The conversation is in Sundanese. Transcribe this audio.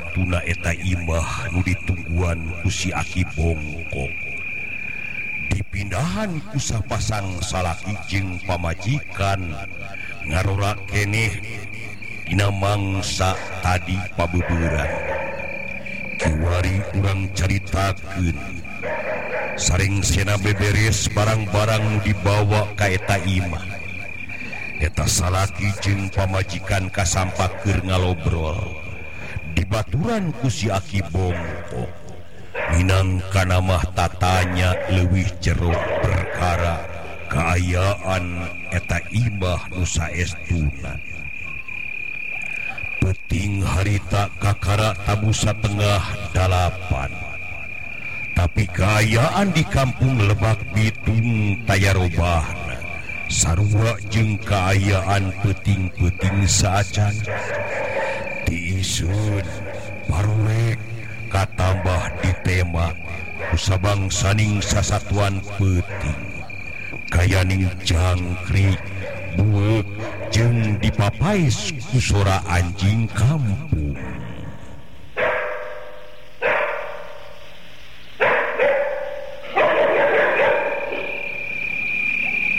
tuna eta imah nu ditungguan ku si Aki Bongkok. Dipindahan ku sapasang salaki jeung pamajikan ngarora keneh dina mangsa tadi pabuburan. Kiwari urang caritakeun sareng sena beberes barang-barang nu dibawa ka eta imah. Eta salaki jeung pamajikan kasampakeun ngalobrol dibaturan ku si Aki Bongkok. Minangkana mah tatanya leuwih jero perkara kaayaan eta imah nu saestuna. Penting harita kakara tabu satengah 8. Tapi kaayaan di kampung Lebak Bitung taya robahna sarua jeung kaayaan peuting-peuting saacan. Diisun parurek katambah di tema usabang saning sasatuan peuting kayaning jangkrik buek jeung dipapais ku sora anjing kampung.